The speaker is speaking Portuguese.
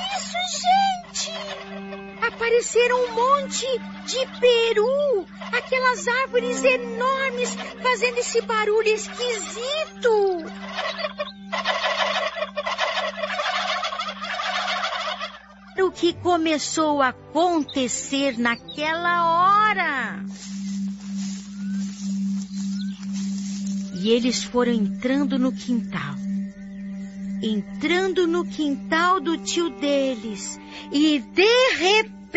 isso, gente? Apareceram um monte de peru, aquelas árvores enormes fazendo esse barulho esquisito. O que começou a acontecer naquela hora? E eles foram entrando no quintal do tio deles. E de repente,